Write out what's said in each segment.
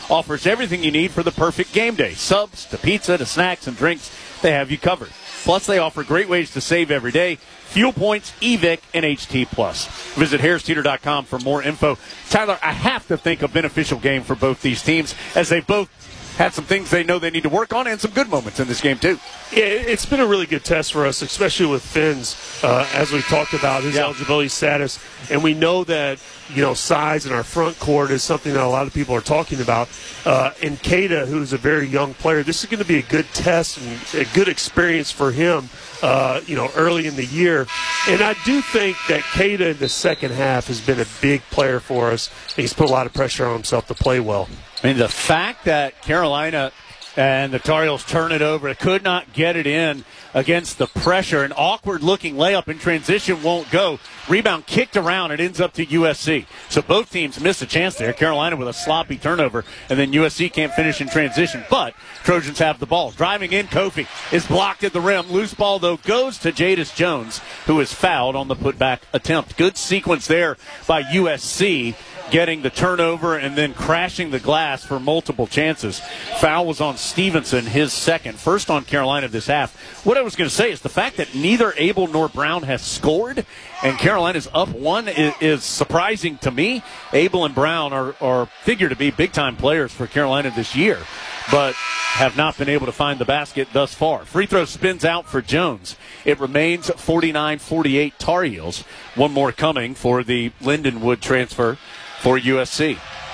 offers everything you need for the perfect game day. Subs to pizza to snacks and drinks, they have you covered. Plus, they offer great ways to save every day. Fuel points, EVIC, and HT+. Visit HarrisTeeter.com for more info. Tyler, I have to think a beneficial game for both these teams, as they both had some things they know they need to work on and some good moments in this game, too. Yeah, it's been a really good test for us, especially with Finn's, as we talked about, his eligibility status. And we know that, size in our front court is something that a lot of people are talking about. And Keita, who's a very young player, this is going to be a good test and a good experience for him, early in the year. And I do think that Keita in the second half has been a big player for us. He's put a lot of pressure on himself to play well. I mean, the fact that Carolina and the Tar Heels turn it over, could not get it in against the pressure. An awkward-looking layup in transition won't go. Rebound kicked around. It ends up to USC. So both teams miss a chance there. Carolina with a sloppy turnover, and then USC can't finish in transition. But Trojans have the ball. Driving in, Kofi is blocked at the rim. Loose ball, though, goes to Jadis Jones, who is fouled on the putback attempt. Good sequence there by USC, getting the turnover and then crashing the glass for multiple chances. Foul was on Stevenson, his second. First on Carolina this half. What I was going to say is the fact that neither Abel nor Brown has scored and Carolina's up one is surprising to me. Abel and Brown are figure to be big-time players for Carolina this year, but have not been able to find the basket thus far. Free throw spins out for Jones. It remains 49-48 Tar Heels. One more coming for the Lindenwood transfer for USC.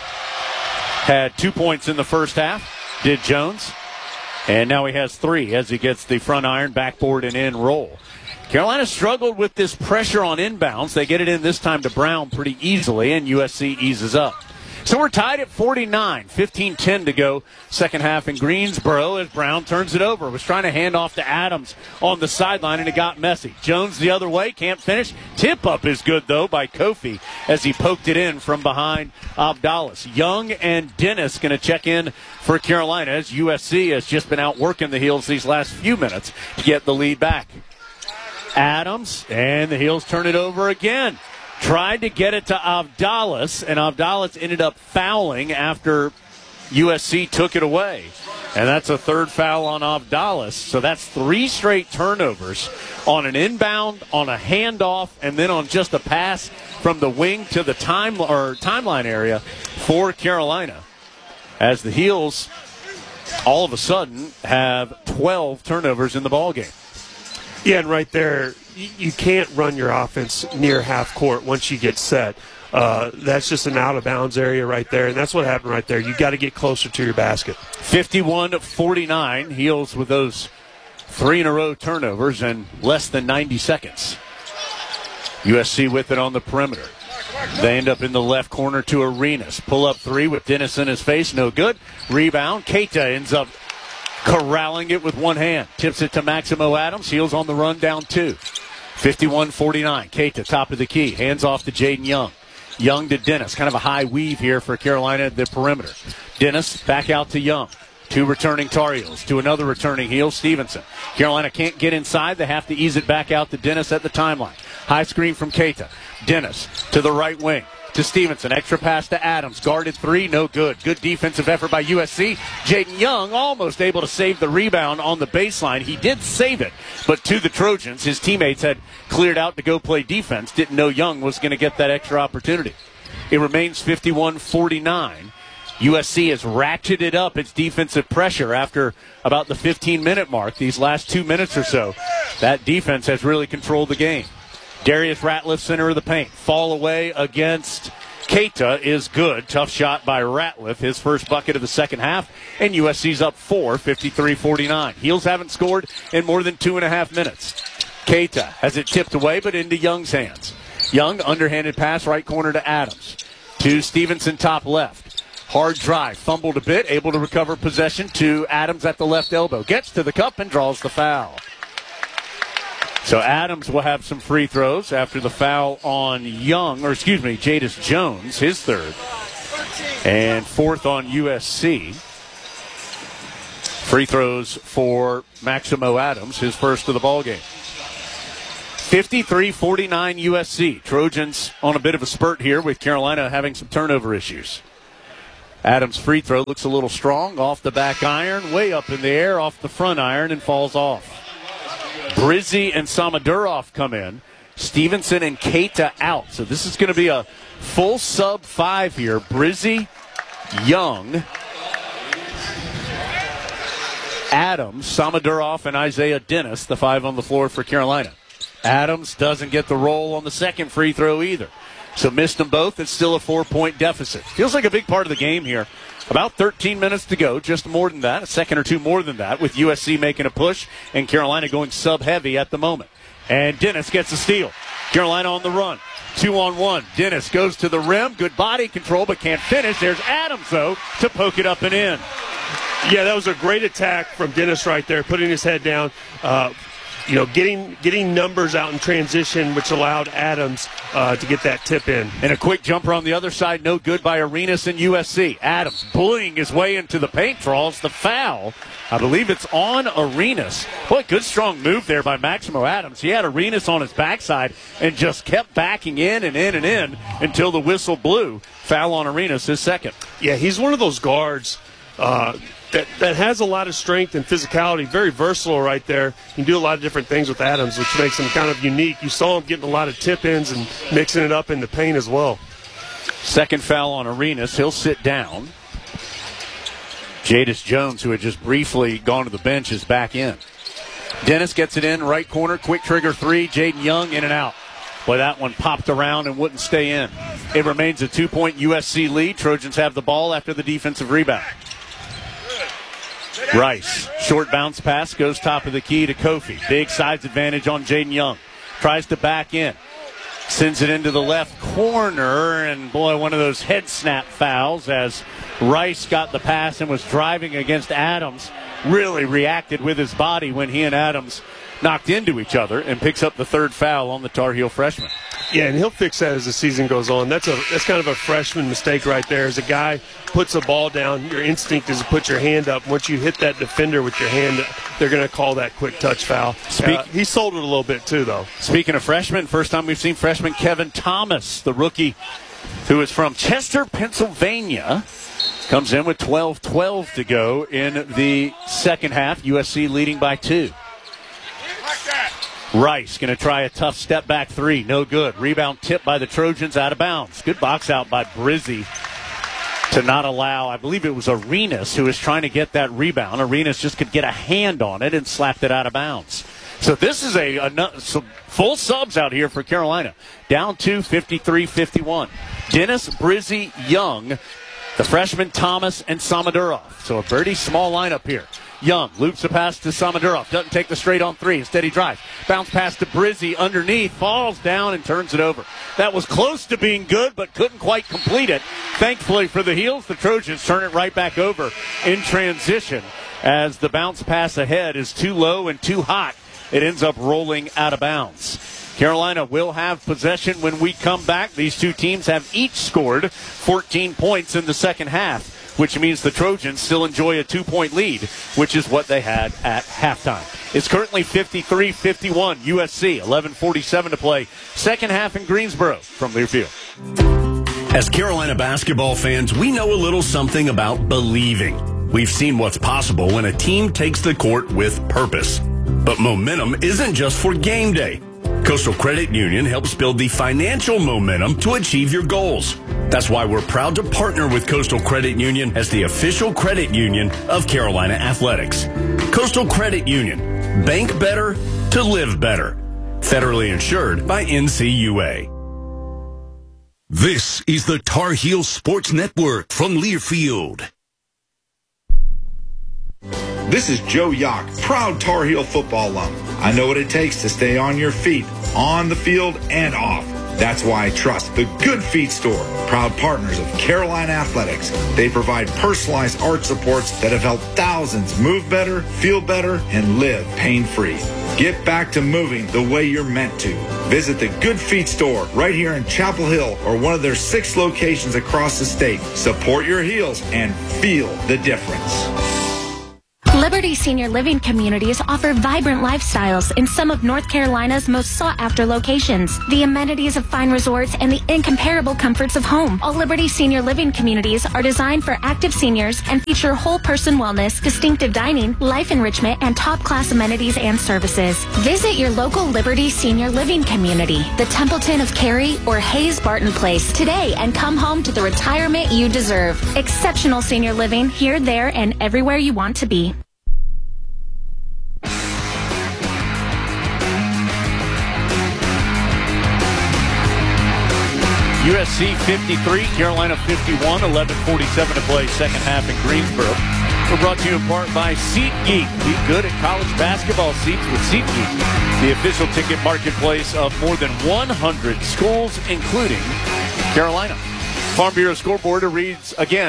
Had 2 points in the first half, did Jones. And now he has 3 as he gets the front iron, backboard, and in roll. Carolina struggled with this pressure on inbounds. They get it in this time to Brown pretty easily, and USC eases up. So we're tied at 49, 15-10 to go. Second half in Greensboro as Brown turns it over. Was trying to hand off to Adams on the sideline, and it got messy. Jones the other way, can't finish. Tip up is good, though, by Kofi as he poked it in from behind Abdallas. Young and Dennis going to check in for Carolina as USC has just been out working the Heels these last few minutes to get the lead back. Adams, and the Heels turn it over again. Tried to get it to Abdallas, and Abdallas ended up fouling after USC took it away. And that's a third foul on Abdallas. So that's 3 straight turnovers on an inbound, on a handoff, and then on just a pass from the wing to the timeline area for Carolina. As the Heels all of a sudden have 12 turnovers in the ballgame. Yeah, and right there, you can't run your offense near half court once you get set. That's just an out-of-bounds area right there, and that's what happened right there. You've got to get closer to your basket. 51-49, Heels with those 3-in-a-row turnovers in less than 90 seconds. USC with it on the perimeter. They end up in the left corner to Arenas. Pull up 3 with Dennis in his face, no good. Rebound, Keita ends up corralling it with one hand. Tips it to Maximo Adams. Heels on the run, down 2. 51-49. Keita, top of the key. Hands off to Jaden Young. Young to Dennis. Kind of a high weave here for Carolina at the perimeter. Dennis back out to Young. 2 returning Tar Heels to another returning heel, Stevenson. Carolina can't get inside. They have to ease it back out to Dennis at the timeline. High screen from Keita. Dennis to the right wing. To Stevenson, extra pass to Adams, guarded 3, no good. Good defensive effort by USC. Jaden Young almost able to save the rebound on the baseline. He did save it, but to the Trojans, his teammates had cleared out to go play defense. Didn't know Young was going to get that extra opportunity. It remains 51-49. USC has ratcheted up its defensive pressure after about the 15-minute mark. These last 2 minutes or so, that defense has really controlled the game. Darius Ratliff, center of the paint. Fall away against Keita is good. Tough shot by Ratliff, his first bucket of the second half. And USC's up 4, 53-49. Heels haven't scored in more than 2.5 minutes. Keita has it tipped away, but into Young's hands. Young, underhanded pass, right corner to Adams. To Stevenson, top left. Hard drive, fumbled a bit, able to recover possession to Adams at the left elbow. Gets to the cup and draws the foul. So Adams will have some free throws after the foul on Jadis Jones, his third. And 4th on USC. Free throws for Maximo Adams, his first of the ballgame. 53-49 USC. Trojans on a bit of a spurt here with Carolina having some turnover issues. Adams' free throw looks a little strong. Off the back iron, way up in the air, off the front iron, and falls off. Brizzi and Samadurov come in. Stevenson and Keita out. So this is going to be a full sub-5 here. Brizzi, Young, Adams, Samadurov, and Isaiah Dennis, the 5 on the floor for Carolina. Adams doesn't get the roll on the second free throw either. So missed them both. It's still a 4-point deficit. Feels like a big part of the game here. About 13 minutes to go, just more than that, a second or two more than that, with USC making a push and Carolina going sub-heavy at the moment. And Dennis gets a steal. Carolina on the run. 2-on-1. Dennis goes to the rim. Good body control, but can't finish. There's Adams, though, to poke it up and in. Yeah, that was a great attack from Dennis right there, putting his head down. Getting numbers out in transition, which allowed Adams to get that tip in. And a quick jumper on the other side, no good by Arenas and USC. Adams bullying his way into the paint, draws the foul. I believe it's on Arenas. Boy, good strong move there by Maximo Adams. He had Arenas on his backside and just kept backing in and in and in until the whistle blew. Foul on Arenas, his second. Yeah, he's one of those guards that has a lot of strength and physicality, very versatile right there. He can do a lot of different things with Adams, which makes him kind of unique. You saw him getting a lot of tip-ins and mixing it up in the paint as well. Second foul on Arenas. He'll sit down. Jadis Jones, who had just briefly gone to the bench, is back in. Dennis gets it in, right corner, quick trigger three. Jaden Young in and out. Boy, that one popped around and wouldn't stay in. It remains a 2-point USC lead. Trojans have the ball after the defensive rebound. Rice, short bounce pass, goes top of the key to Kofi. Big size advantage on Jaden Young. Tries to back in. Sends it into the left corner, and boy, one of those head snap fouls as Rice got the pass and was driving against Adams. Really reacted with his body when he and Adams knocked into each other, and picks up the third foul on the Tar Heel freshman. Yeah, and he'll fix that as the season goes on. That's kind of a freshman mistake right there. As a guy puts a ball down, your instinct is to put your hand up. Once you hit that defender with your hand, they're going to call that quick touch foul. He sold it a little bit too, though. Speaking of freshmen, first time we've seen freshman Kevin Thomas, the rookie who is from Chester, Pennsylvania, comes in with 12-12 to go in the second half. USC leading by 2. Rice going to try a tough step back three. No good. Rebound tipped by the Trojans, out of bounds. Good box out by Brizzi to not allow, I believe it was Arenas who was trying to get that rebound. Arenas just could get a hand on it and slapped it out of bounds. So this is some full subs out here for Carolina. Down 2, 53-51. Dennis, Brizzi, Young, the freshman Thomas, and Samadurov. So a pretty small lineup here. Young loops the pass to Samadurov. Doesn't take the straight on three. Instead he drives. Bounce pass to Brizzi underneath. Falls down and turns it over. That was close to being good, but couldn't quite complete it. Thankfully for the Heels, the Trojans turn it right back over in transition as the bounce pass ahead is too low and too hot. It ends up rolling out of bounds. Carolina will have possession when we come back. These two teams have each scored 14 points in the second half, which means the Trojans still enjoy a 2-point lead, which is what they had at halftime. It's currently 53-51 USC, 11:47 to play. Second half in Greensboro from Learfield. As Carolina basketball fans, we know a little something about believing. We've seen what's possible when a team takes the court with purpose. But momentum isn't just for game day. Coastal Credit Union helps build the financial momentum to achieve your goals. That's why we're proud to partner with Coastal Credit Union as the official credit union of Carolina Athletics. Coastal Credit Union. Bank better to live better. Federally insured by NCUA. This is the Tar Heel Sports Network from Learfield. This is Joe Yock, proud Tar Heel football alum. I know what it takes to stay on your feet, on the field and off. That's why I trust the Good Feet Store, proud partners of Carolina Athletics. They provide personalized art supports that have helped thousands move better, feel better, and live pain-free. Get back to moving the way you're meant to. Visit the Good Feet Store right here in Chapel Hill or one of their 6 locations across the state. Support your heels and feel the difference. Liberty Senior Living communities offer vibrant lifestyles in some of North Carolina's most sought-after locations. The amenities of fine resorts and the incomparable comforts of home. All Liberty Senior Living communities are designed for active seniors and feature whole-person wellness, distinctive dining, life enrichment, and top-class amenities and services. Visit your local Liberty Senior Living community, the Templeton of Cary or Hayes Barton Place, today and come home to the retirement you deserve. Exceptional senior living here, there, and everywhere you want to be. USC 53, Carolina 51, 11:47 to play, second half in Greensboro. We're brought to you in part by SeatGeek. Be good at college basketball seats with SeatGeek, the official ticket marketplace of more than 100 schools, including Carolina. Farm Bureau scoreboard reads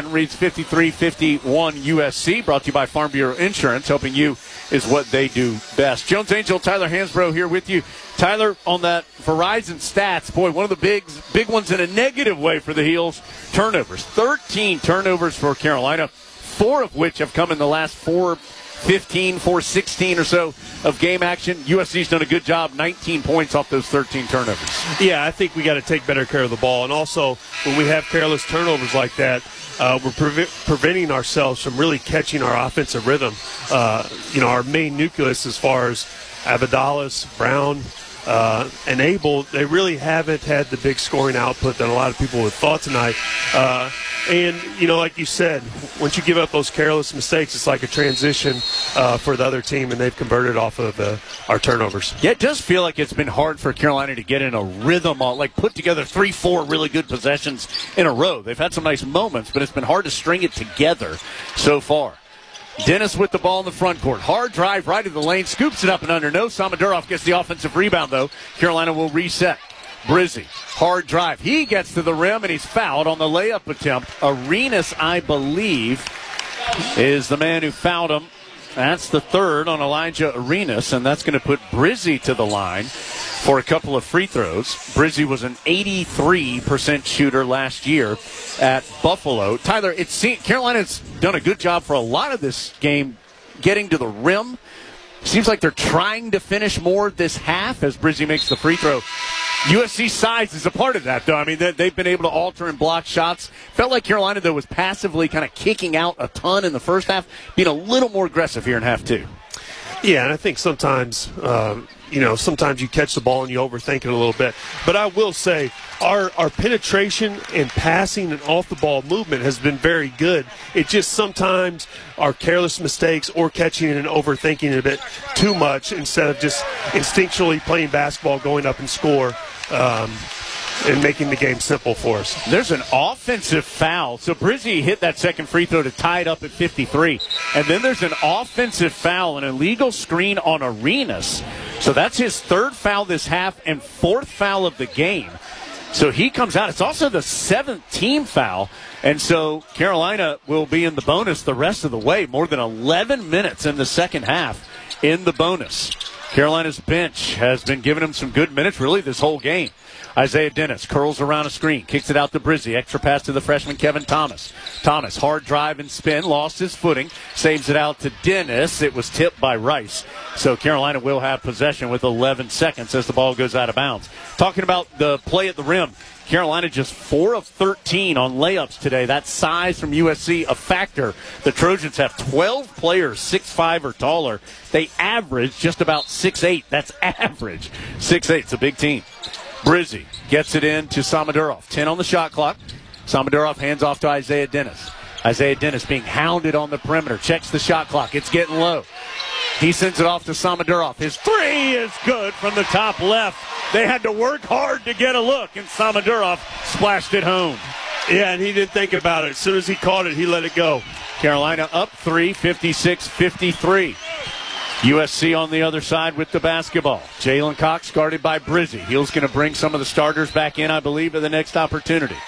53-51 USC, brought to you by Farm Bureau Insurance. Helping you is what they do best. Jones Angell, Tyler Hansbrough here with you. Tyler, on that Verizon stats, boy, one of the big ones in a negative way for the Heels, turnovers. 13 turnovers for Carolina, 4 of which have come in the last 4:15, 4:16 or so of game action. USC's done a good job, 19 points off those 13 turnovers. Yeah, I think we got to take better care of the ball. And also, when we have careless turnovers like that, we're preventing ourselves from really catching our offensive rhythm. Our main nucleus as far as Abadalis, Brown, and Abel, they really haven't had the big scoring output that a lot of people would thought tonight. Like you said, once you give up those careless mistakes, it's like a transition for the other team, and they've converted off of our turnovers. Yeah, it does feel like it's been hard for Carolina to get in a rhythm, like put together 3-4 really good possessions in a row. They've had some nice moments, but it's been hard to string it together so far. Dennis with the ball in the front court. Hard drive right of the lane. Scoops it up and under. No, Samadurov gets the offensive rebound, though. Carolina will reset. Brizzi, hard drive. He gets to the rim, and he's fouled on the layup attempt. Arenas, I believe, is the man who fouled him. That's the third on Elijah Arenas, and that's going to put Brizzi to the line for a couple of free throws. Brizzi was an 83% shooter last year at Buffalo. Tyler, Carolina's done a good job for a lot of this game getting to the rim. Seems like they're trying to finish more this half as Brizzi makes the free throw. USC size is a part of that, though. I mean, they've been able to alter and block shots. Felt like Carolina, though, was passively kind of kicking out a ton in the first half, being a little more aggressive here in half two. Yeah, and I think sometimes, sometimes you catch the ball and you overthink it a little bit. But I will say our penetration and passing and off-the-ball movement has been very good. It just sometimes our careless mistakes or catching it and overthinking it a bit too much instead of just instinctually playing basketball, going up and score. And making the game simple for us. There's an offensive foul. So Brizzi hit that second free throw to tie it up at 53. And then there's an offensive foul, an illegal screen on Arenas. So that's his third foul this half and fourth foul of the game. So he comes out. It's also the 7th team foul. And so Carolina will be in the bonus the rest of the way. More than 11 minutes in the second half in the bonus. Carolina's bench has been giving him some good minutes really this whole game. Isaiah Dennis curls around a screen, kicks it out to Brizzi. Extra pass to the freshman Kevin Thomas. Thomas, hard drive and spin, lost his footing, saves it out to Dennis. It was tipped by Rice. So Carolina will have possession with 11 seconds as the ball goes out of bounds. Talking about the play at the rim, Carolina just 4 of 13 on layups today. That size from USC a factor. The Trojans have 12 players 6'5" or taller. They average just about 6'8". That's average. 6'8". It's a big team. Brizzi gets it in to Samadurov. 10 on the shot clock. Samadurov hands off to Isaiah Dennis. Isaiah Dennis being hounded on the perimeter. Checks the shot clock. It's getting low. He sends it off to Samadurov. His three is good from the top left. They had to work hard to get a look, and Samadurov splashed it home. Yeah, and he didn't think about it. As soon as he caught it, he let it go. Carolina up 3, 56-53. USC on the other side with the basketball. Jalen Cox guarded by Brizzi. He's going to bring some of the starters back in, I believe, at the next opportunity.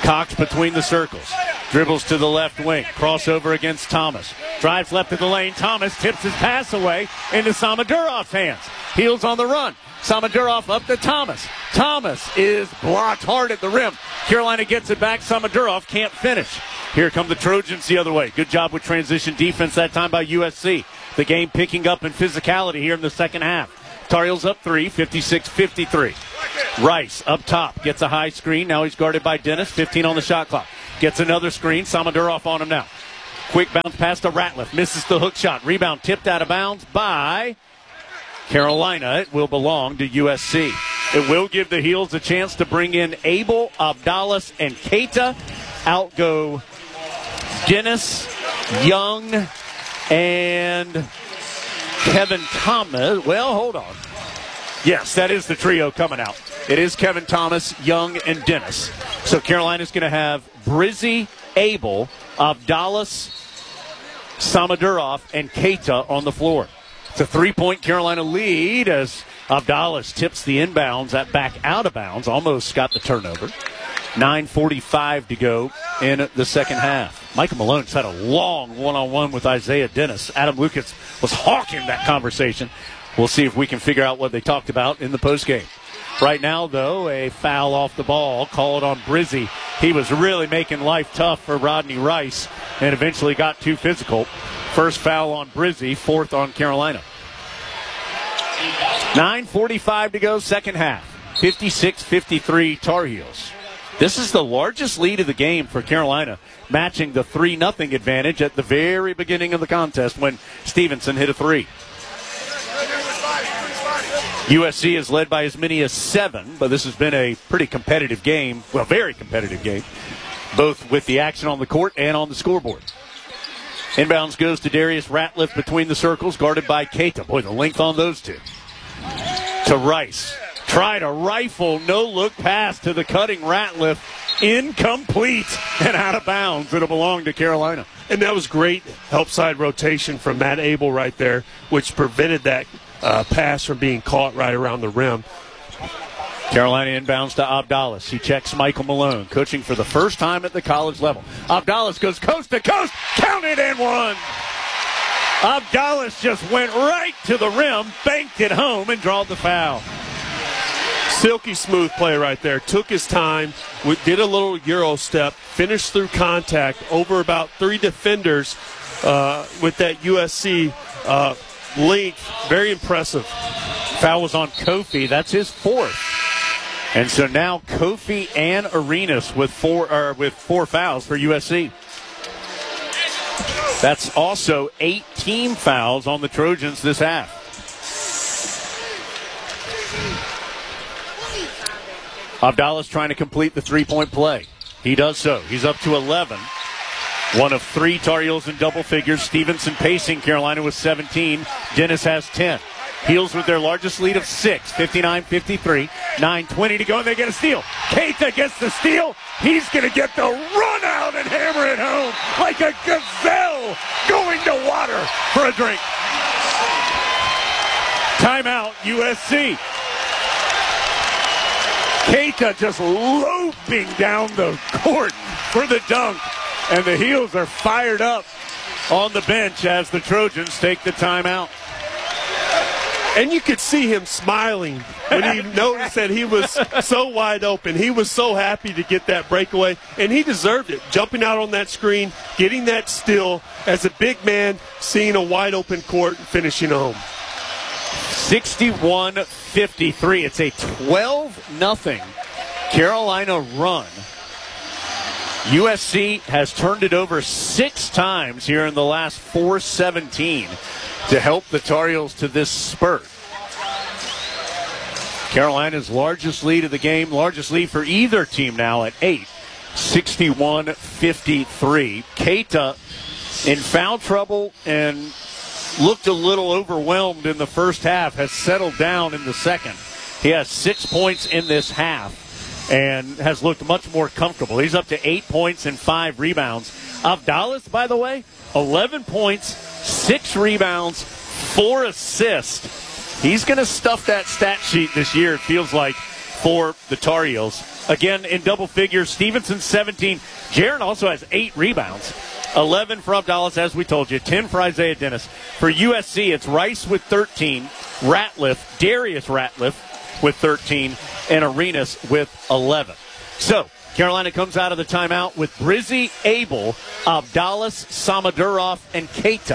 Cox between the circles. Dribbles to the left wing. Crossover against Thomas. Drives left of the lane. Thomas tips his pass away into Samadurov's hands. Heels on the run. Samadurov up to Thomas. Thomas is blocked hard at the rim. Carolina gets it back. Samadurov can't finish. Here come the Trojans the other way. Good job with transition defense that time by USC. The game picking up in physicality here in the second half. Tar Heels up 3, 56-53. Rice up top. Gets a high screen. Now he's guarded by Dennis. 15 on the shot clock. Gets another screen. Samadurov on him now. Quick bounce pass to Ratliff. Misses the hook shot. Rebound tipped out of bounds by Carolina. It will belong to USC. It will give the Heels a chance to bring in Abel, Abdallas, and Keita. Out go Dennis, Young, and Kevin Thomas. Well, hold on. Yes, that is the trio coming out. It is Kevin Thomas, Young, and Dennis. So Carolina's going to have Brizzy, Abel, Abdallas, Samadurov, and Keita on the floor. It's a 3-point Carolina lead as Abdallas tips the inbounds. That back out of bounds. Almost got the turnover. 9:45 to go in the second half. Michael Malone's had a long one-on-one with Isaiah Dennis. Adam Lucas was hawking that conversation. We'll see if we can figure out what they talked about in the postgame. Right now, though, a foul off the ball called on Brizzy. He was really making life tough for Rodney Rice and eventually got too physical. First foul on Brizzy, fourth on Carolina. 9:45 to go, second half. 56-53 Tar Heels. This is the largest lead of the game for Carolina, matching the 3-0 advantage at the very beginning of the contest when Stevenson hit a three. USC is led by as many as 7, but this has been a pretty competitive game. Well, very competitive game, both with the action on the court and on the scoreboard. Inbounds goes to Darius Ratliff between the circles, guarded by Keita. Boy, the length on those two. To Rice. Tried a rifle, no-look pass to the cutting Ratliff. Incomplete and out of bounds. It'll belong to Carolina. And that was great help side rotation from Matt Abel right there, which prevented that pass from being caught right around the rim. Carolina inbounds to Abdallas. He checks Michael Malone, coaching for the first time at the college level. Abdallas goes coast to coast, counted and one. Abdallas just went right to the rim, banked it home, and drawed the foul. Silky smooth play right there. Took his time, did a little Euro step, finished through contact over about 3 defenders with that USC length. Very impressive. Foul was on Kofi. That's his 4th. And so now Kofi and Arenas with four fouls for USC. That's also 8 team fouls on the Trojans this half. Abdallas trying to complete the 3-point play. He does so. He's up to 11. One of 3 Tar Heels in double figures. Stevenson pacing Carolina with 17. Dennis has 10. Heels with their largest lead of 6, 59-53. 9:20 to go, and they get a steal. Keita gets the steal. He's going to get the run out and hammer it home like a gazelle going to water for a drink. Timeout, USC. Keita just loping down the court for the dunk. And the Heels are fired up on the bench as the Trojans take the timeout. And you could see him smiling when he noticed that he was so wide open. He was so happy to get that breakaway, and he deserved it. Jumping out on that screen, getting that steal as a big man, seeing a wide open court, and finishing home. 61-53. It's a 12-0 Carolina run. USC has turned it over 6 times here in the last 4:17 to help the Tar Heels to this spurt. Carolina's largest lead of the game, largest lead for either team now at 8, 61-53. Keita in foul trouble and looked a little overwhelmed in the first half, has settled down in the second. He has 6 points in this half and has looked much more comfortable. He's up to 8 points and 5 rebounds. Abdallas, by the way, 11 points, 6 rebounds, 4 assists. He's going to stuff that stat sheet this year, it feels like, for the Tar Heels. Again, in double figures, Stevenson 17. Jaron also has 8 rebounds. 11 for Abdallah, as we told you. 10 for Isaiah Dennis. For USC, it's Rice with 13. Darius Ratliff with 13. And Arenas with 11. So, Carolina comes out of the timeout with Brizzy, Abel, Abdallas, Samadurov, and Keita.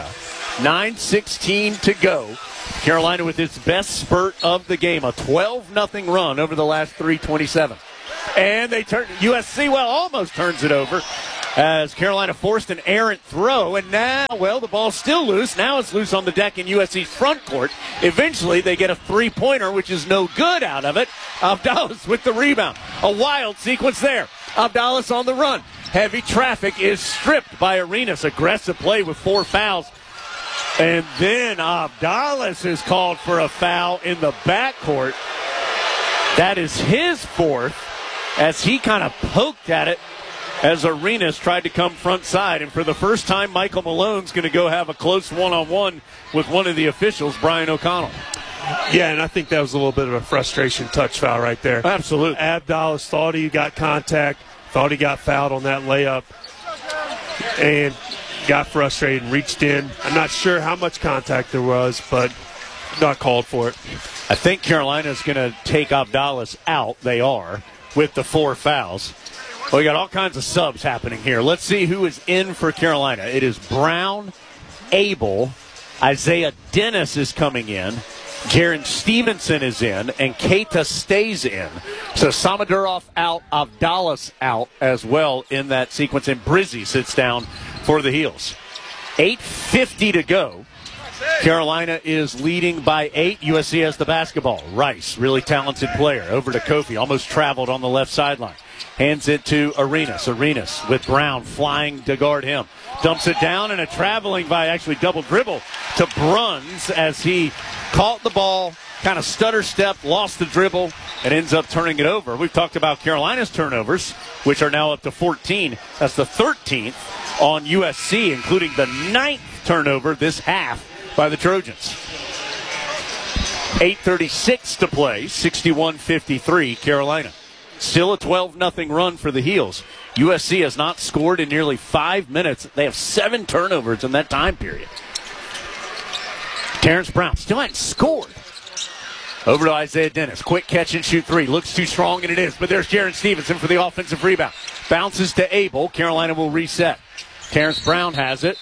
9:16 to go. Carolina with its best spurt of the game, a 12-0 run over the last 3:27. And they turn USC, almost turns it over as Carolina forced an errant throw. And now, the ball's still loose. Now it's loose on the deck in USC's front court. Eventually, they get a three-pointer, which is no good out of it. Abdallas with the rebound. A wild sequence there. Abdallas on the run. Heavy traffic is stripped by Arenas. Aggressive play with 4 fouls. And then Abdallas is called for a foul in the backcourt. That is his 4th as he kind of poked at it as Arenas tried to come front side. And for the first time, Michael Malone's going to go have a close one-on-one with one of the officials, Brian O'Connell. Yeah, and I think that was a little bit of a frustration touch foul right there. Absolutely. Abdallas thought he got contact, thought he got fouled on that layup, and got frustrated and reached in. I'm not sure how much contact there was, but not called for it. I think Carolina's going to take Abdallas out. They are, with the 4 fouls. We got all kinds of subs happening here. Let's see who is in for Carolina. It is Brown, Abel, Isaiah Dennis is coming in, Jaron Stevenson is in, and Keita stays in. So Samadurov out, Abdallas out as well in that sequence, and Brizzy sits down for the Heels. 8:50 to go. Carolina is leading by 8. USC has the basketball. Rice, really talented player, over to Kofi, almost traveled on the left sideline. Hands it to Arenas. Arenas with Brown flying to guard him. Dumps it down, and a traveling by actually double dribble to Bruns as he caught the ball, kind of stutter step, lost the dribble, and ends up turning it over. We've talked about Carolina's turnovers, which are now up to 14. That's the 13th on USC, including the 9th turnover this half by the Trojans. 8:36 to play, 61-53 Carolina. Still a 12-0 run for the Heels. USC has not scored in nearly 5 minutes. They have 7 turnovers in that time period. Terrence Brown still hasn't scored. Over to Isaiah Dennis. Quick catch and shoot 3. Looks too strong, and it is. But there's Jaron Stevenson for the offensive rebound. Bounces to Abel. Carolina will reset. Terrence Brown has it.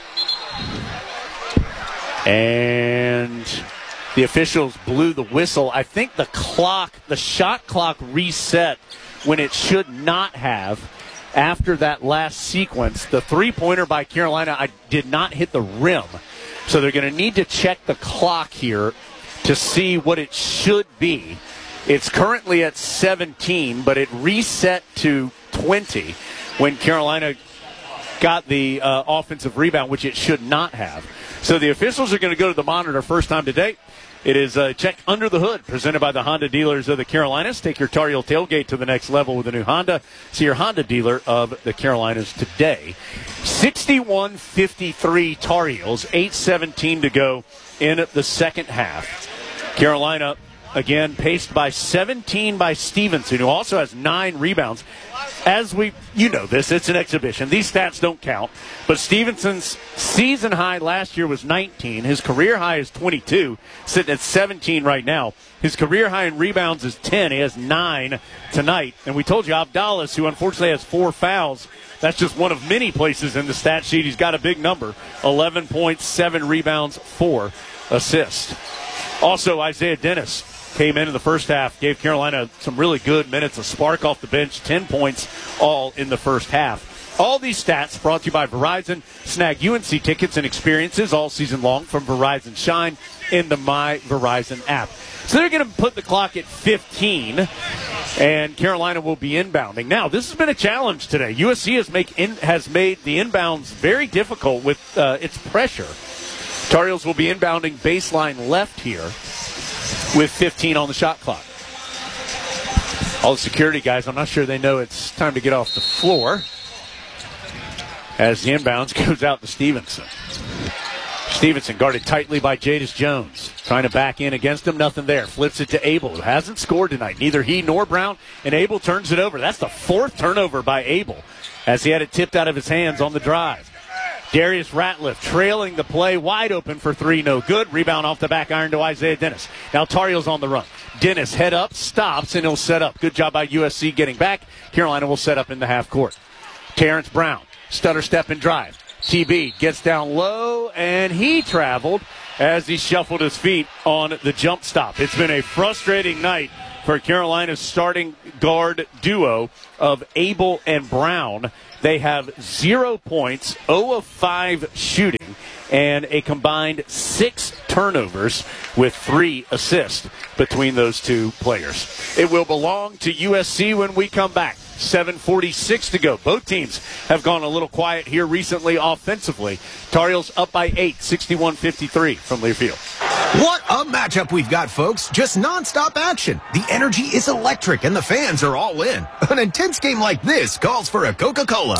And the officials blew the whistle. I think the shot clock reset when it should not have after that last sequence. The three-pointer by Carolina did not hit the rim. So they're going to need to check the clock here to see what it should be. It's currently at 17, but it reset to 20 when Carolina got the offensive rebound, which it should not have. So the officials are going to go to the monitor first time today. It is Check Under the Hood, presented by the Honda dealers of the Carolinas. Take your Tar Heel tailgate to the next level with a new Honda. See your Honda dealer of the Carolinas today. 61-53 Tar Heels, 8:17 to go in the second half. Carolina, again, paced by 17 by Stevenson, who also has 9 rebounds. You know this, it's an exhibition. These stats don't count. But Stevenson's season high last year was 19. His career high is 22, sitting at 17 right now. His career high in rebounds is 10. He has 9 tonight. And we told you Abdallas, who unfortunately has 4 fouls, that's just one of many places in the stat sheet. He's got a big number, 11 points, 7 rebounds, 4 assists. Also, Isaiah Dennis came in the first half, gave Carolina some really good minutes, a spark off the bench, 10 points all in the first half. All these stats brought to you by Verizon. Snag UNC tickets and experiences all season long from Verizon Shine in the My Verizon app. So they're going to put the clock at 15, and Carolina will be inbounding. Now, this has been a challenge today. USC has made the inbounds very difficult with its pressure. Tar Heels will be inbounding baseline left here with 15 on the shot clock. All the security guys, I'm not sure they know it's time to get off the floor as the inbounds goes out to Stevenson. Stevenson guarded tightly by Jadis Jones. Trying to back in against him, nothing there. Flips it to Abel, who hasn't scored tonight. Neither he nor Brown, and Abel turns it over. That's the 4th turnover by Abel as he had it tipped out of his hands on the drive. Darius Ratliff trailing the play, wide open for 3, no good. Rebound off the back iron to Isaiah Dennis. Now Tar Heels on the run. Dennis head up, stops, and he'll set up. Good job by USC getting back. Carolina will set up in the half court. Terrence Brown, stutter step and drive. TB gets down low, and he traveled as he shuffled his feet on the jump stop. It's been a frustrating night for Carolina's starting guard duo of Abel and Brown. They have 0 points, 0 of 5 shooting, and a combined 6 turnovers with 3 assists between those two players. It will belong to USC when we come back. 7:46 to go. Both teams have gone a little quiet here recently offensively. Tar Heels up by 8, 61-53 from Learfield. What a matchup we've got, folks. Just nonstop action. The energy is electric and the fans are all in. An intense game like this calls for a Coca-Cola.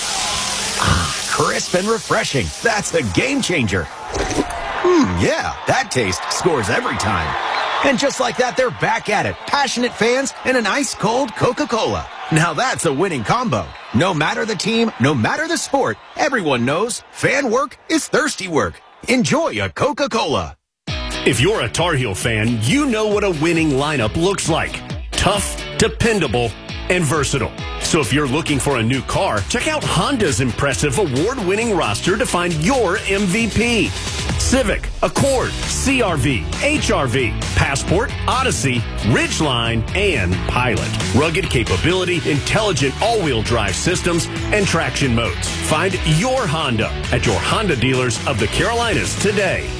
Crisp and refreshing. That's a game changer. Yeah, that taste scores every time. And just like that, they're back at it. Passionate fans and an ice-cold Coca-Cola. Now that's a winning combo. No matter the team, no matter the sport, everyone knows fan work is thirsty work. Enjoy a Coca-Cola. If you're a Tar Heel fan, you know what a winning lineup looks like. Tough, dependable, and versatile. So if you're looking for a new car, check out Honda's impressive award-winning roster to find your MVP. Civic, Accord, CR-V, HR-V, Passport, Odyssey, Ridgeline, and Pilot. Rugged capability, intelligent all-wheel drive systems, and traction modes. Find your Honda at your Honda dealers of the Carolinas today.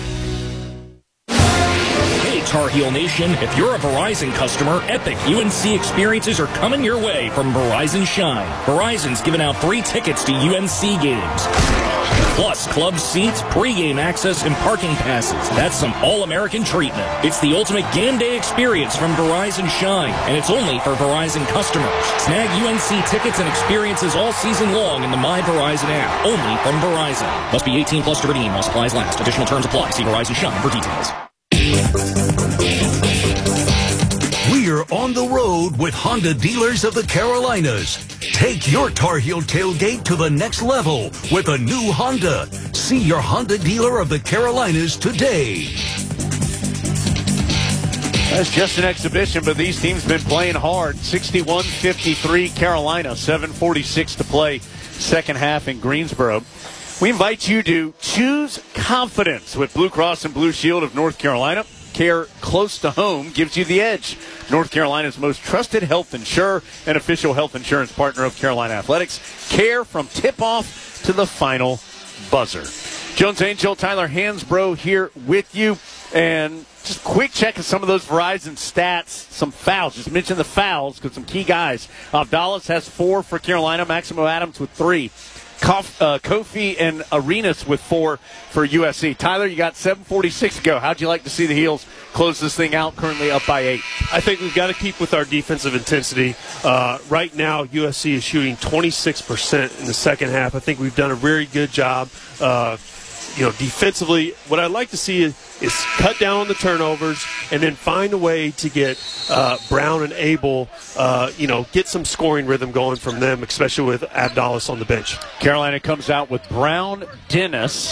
Tar Heel Nation, if you're a Verizon customer, epic UNC experiences are coming your way from Verizon Shine. Verizon's giving out free tickets to UNC games, plus club seats, pregame access, and parking passes. That's some all-American treatment. It's the ultimate game day experience from Verizon Shine, and it's only for Verizon customers. Snag UNC tickets and experiences all season long in the My Verizon app, only from Verizon. Must be 18 plus to redeem while supplies last. Additional terms apply. See Verizon Shine for details. We're on the road with Honda dealers of the Carolinas. Take your Tar Heel tailgate to the next level with a new Honda. See your Honda dealer of the Carolinas today. That's just an exhibition, but these teams have been playing hard. 61-53 Carolina, 7:46 to play second half in Greensboro. We invite you to choose confidence with Blue Cross and Blue Shield of North Carolina. Care close to home gives you the edge. North Carolina's most trusted health insurer and official health insurance partner of Carolina Athletics. Care from tip-off to the final buzzer. Jones Angel, Tyler Hansbrough here with you. And just a quick check of some of those Verizon stats, some fouls. Just mention the fouls because some key guys. Abdallas has 4 for Carolina. Maximo Adams with 3. Kofi and Arenas with 4 for USC. Tyler, you got 7:46 to go. How'd you like to see the Heels close this thing out, currently up by 8? I think we've got to keep with our defensive intensity. Right now, USC is shooting 26% in the second half. I think we've done a very good job defensively. What I'd like to see is cut down on the turnovers and then find a way to get Brown and Abel, get some scoring rhythm going from them, especially with Abdallas on the bench. Carolina comes out with Brown, Dennis,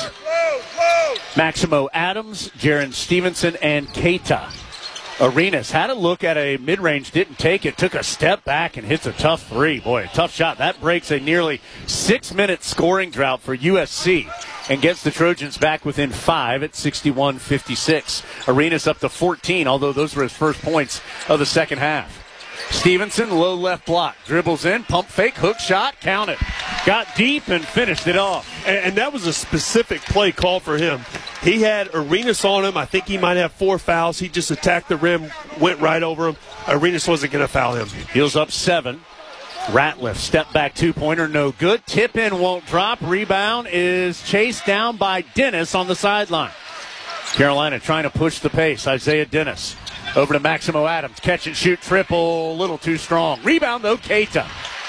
Maximo Adams, Jaron Stevenson, and Keita. Arenas had a look at a mid-range, didn't take it, took a step back and hits a tough 3. Boy, a tough shot. That breaks a nearly 6-minute scoring drought for USC and gets the Trojans back within 5 at 61-56. Arenas up to 14, although those were his first points of the second half. Stevenson, low left block, dribbles in, pump fake, hook shot, count it. Got deep and finished it off. And that was a specific play call for him. He had Arenas on him. I think he might have 4 fouls. He just attacked the rim, went right over him. Arenas wasn't going to foul him. Heels up 7. Ratliff, step back 2-pointer, no good. Tip in, won't drop. Rebound is chased down by Dennis on the sideline. Carolina trying to push the pace. Isaiah Dennis over to Maximo Adams. Catch and shoot triple, a little too strong. Rebound though, Keita.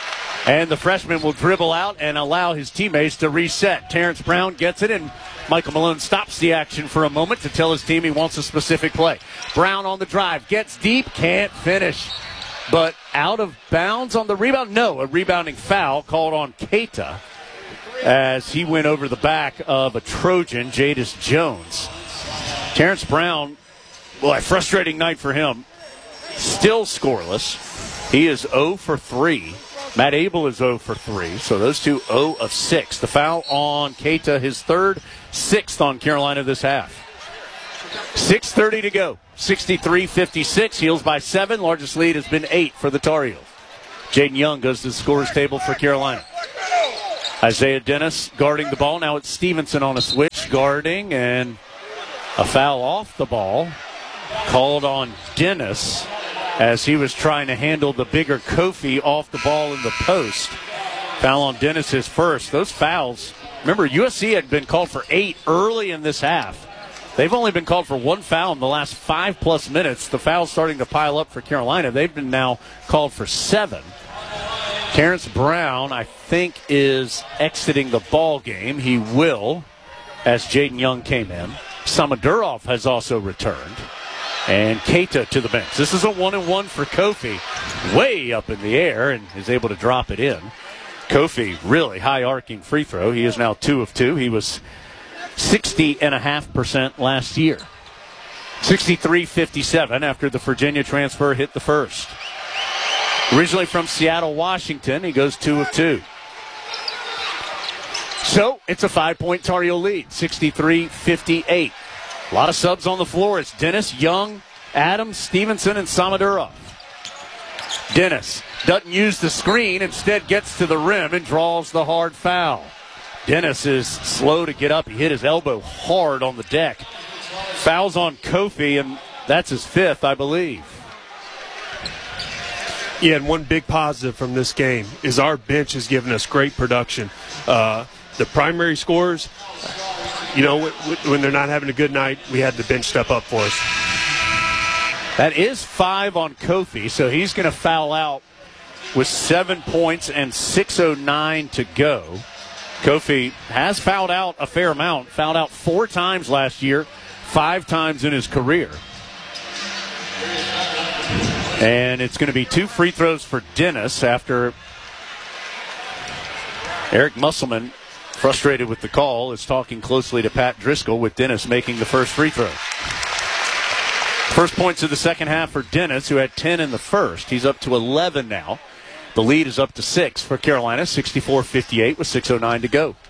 And the freshman will dribble out and allow his teammates to reset. Terrence Brown gets it, and Michael Malone stops the action for a moment to tell his team he wants a specific play. Brown on the drive, gets deep, can't finish. But out of bounds on the rebound? No, a rebounding foul called on Keita as he went over the back of a Trojan, Jadis Jones. Terrence Brown, well, a frustrating night for him. Still scoreless. He is 0 for 3. Matt Abel is 0 for 3. So those two 0 of 6. The foul on Keita, his third, 6th on Carolina this half. 6:30 to go. 63-56. Heels by 7. Largest lead has been 8 for the Tar Heels. Jaden Young goes to the scorer's table for Carolina. Isaiah Dennis guarding the ball. Now it's Stevenson on a switch guarding, and a foul off the ball called on Dennis as he was trying to handle the bigger Kofi off the ball in the post. Foul on Dennis, his first. Those fouls, remember, USC had been called for 8 early in this half. They've only been called for 1 foul in the last 5+ minutes. The foul's starting to pile up for Carolina. They've been now called for 7. Terrence Brown, I think, is exiting the ball game. He will, as Jaden Young came in. Samadurov has also returned. And Keita to the bench. This is a 1-and-1 for Kofi. Way up in the air and is able to drop it in. Kofi, really high arcing free throw. He is now 2 of 2. He was 60.5% last year. 63-57 after the Virginia transfer hit the first. Originally from Seattle, Washington, he goes 2 of 2. So it's a 5-point Tar Heel lead, 63-58. A lot of subs on the floor. It's Dennis, Young, Adams, Stevenson, and Samadurov. Dennis doesn't use the screen, instead gets to the rim and draws the hard foul. Dennis is slow to get up. He hit his elbow hard on the deck. Fouls on Kofi, and that's his 5th, I believe. Yeah, and one big positive from this game is our bench has given us great production. The primary scorers, you know, when they're not having a good night, we had the bench step up for us. That is 5 on Kofi, so he's going to foul out with 7 points and 6:09 to go. Kofi has fouled out a fair amount, fouled out 4 times last year, 5 times in his career. And it's going to be 2 free throws for Dennis after Eric Musselman, frustrated with the call, is talking closely to Pat Driscoll with Dennis making the first free throw. First points of the second half for Dennis, who had 10 in the first. He's up to 11 now. The lead is up to 6 for Carolina, 64-58 with 6:09 to go.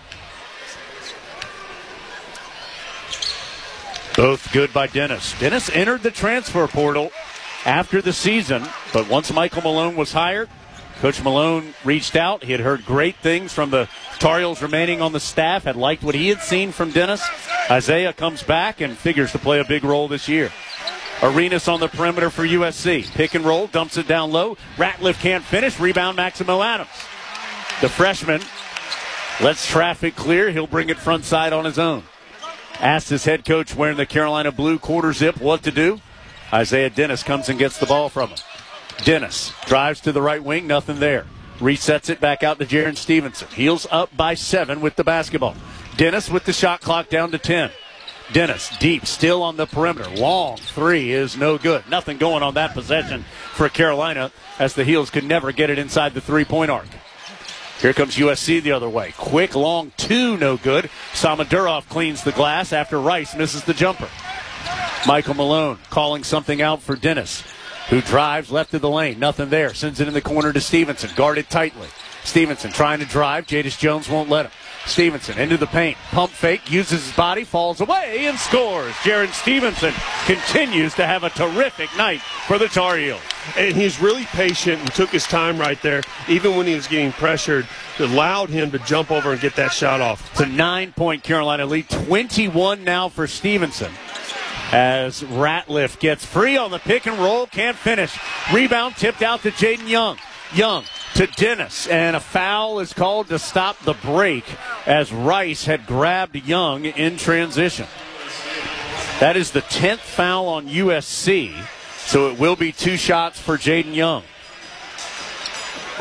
Both good by Dennis. Dennis entered the transfer portal after the season, but once Michael Malone was hired, Coach Malone reached out. He had heard great things from the Tar Heels remaining on the staff, had liked what he had seen from Dennis. Isaiah comes back and figures to play a big role this year. Arenas on the perimeter for USC. Pick and roll, dumps it down low. Ratliff can't finish. Rebound, Maximo Adams. The freshman lets traffic clear. He'll bring it front side on his own. Asked his head coach wearing the Carolina blue quarter zip what to do. Isaiah Dennis comes and gets the ball from him. Dennis drives to the right wing, nothing there. Resets it back out to Jaron Stevenson. Heels up by 7 with the basketball. Dennis with the shot clock down to 10. Dennis deep, still on the perimeter. Long 3 is no good. Nothing going on that possession for Carolina as the Heels could never get it inside the 3-point arc. Here comes USC the other way. Quick, long 2, no good. Samadurov cleans the glass after Rice misses the jumper. Michael Malone calling something out for Dennis, who drives left of the lane. Nothing there. Sends it in the corner to Stevenson. Guarded tightly. Stevenson trying to drive. Jadis Jones won't let him. Stevenson into the paint. Pump fake. Uses his body. Falls away and scores. Jaron Stevenson continues to have a terrific night for the Tar Heels. And he's really patient and took his time right there. Even when he was getting pressured, it allowed him to jump over and get that shot off. It's a 9-point Carolina lead. 21 now for Stevenson. As Ratliff gets free on the pick and roll, can't finish. Rebound tipped out to Jaden Young. Young to Dennis, and a foul is called to stop the break as Rice had grabbed Young in transition. That is the 10th foul on USC, so it will be 2 shots for Jaden Young.